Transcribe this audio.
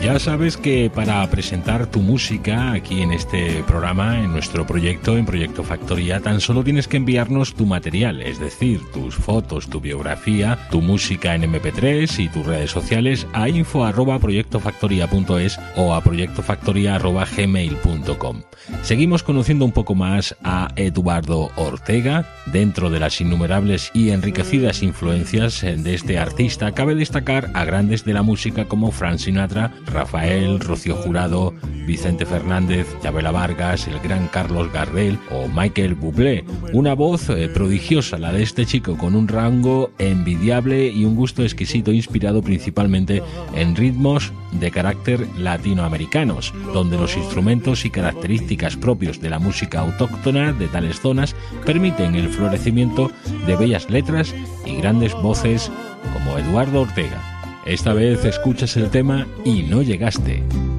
Ya sabes que para presentar tu música aquí en este programa, en nuestro proyecto, en Proyecto Factoría, tan solo tienes que enviarnos tu material, es decir, tus fotos, tu biografía, tu música en MP3 y tus redes sociales a info@proyectofactoría.es o a proyectofactoría@gmail.com. Seguimos conociendo un poco más a Eduardo Ortega. Dentro de las innumerables y enriquecidas influencias de este artista, cabe destacar a grandes de la música como Frank Sinatra, Rafael, Rocío Jurado, Vicente Fernández, Chabela Vargas, el gran Carlos Gardel o Michael Bublé. Una voz prodigiosa la de este chico, con un rango envidiable y un gusto exquisito, inspirado principalmente en ritmos de carácter latinoamericanos, donde los instrumentos y características propios de la música autóctona de tales zonas permiten el florecimiento de bellas letras y grandes voces como Eduardo Ortega. Esta vez escuchas el tema Y no llegaste.